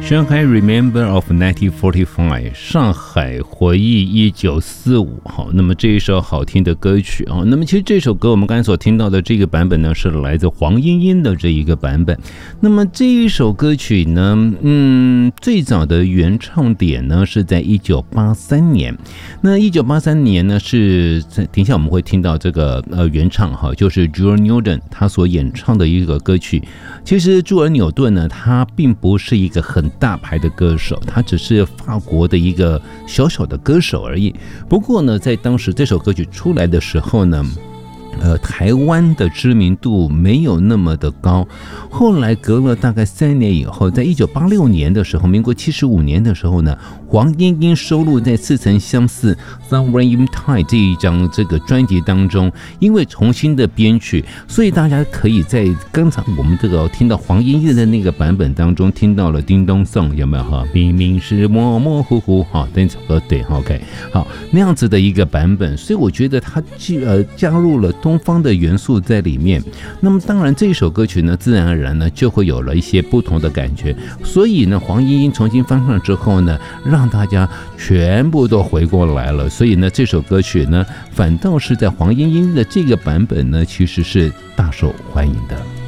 Shanghai Remember of 1945， 上海回忆1945。好，那么这一首好听的歌曲啊，那么其实这首歌我们刚才所听到的这个版本呢，是来自黄莺莺的这一个版本。那么这一首歌曲呢，最早的原唱点呢是在1983年。那1983年呢是，等一下我们会听到这个原唱哈，就是 Jules Newton 他所演唱的一个歌曲。其实朱尔纽顿呢，他并不是一个很大牌的歌手，他只是法国的一个小小的歌手而已。不过呢，在当时这首歌曲出来的时候呢，台湾的知名度没有那么的高。后来隔了大概3年以后，在1986年的时候，民国75年的时候呢，黄莺莺收录在《似曾相似 Somewhere in Time》这一张这个专辑当中，因为重新的编曲，所以大家可以在刚才我们这个听到黄莺莺的那个版本当中听到了叮咚颂，有没有哈？明明是模模糊糊哈，那首歌对 ，OK， 好，那样子的一个版本，所以我觉得它加入了东方的元素在里面。那么当然这一首歌曲呢，自然而然呢就会有了一些不同的感觉。所以呢，黄莺莺重新翻唱之后呢，让大家全部都回过来了。所以呢，这首歌曲呢，反倒是在黄莺莺的这个版本呢，其实是大受欢迎的。